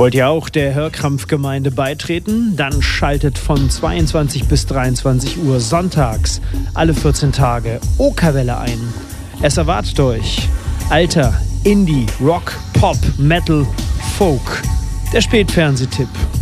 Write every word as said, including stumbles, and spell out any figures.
Wollt ihr auch der Hörkrampfgemeinde beitreten? Dann schaltet von zweiundzwanzig bis dreiundzwanzig Uhr sonntags alle vierzehn Tage Okerwelle ein. Es erwartet euch alter Indie, Rock, Pop, Metal, Folk. Der Spätfernsehtipp.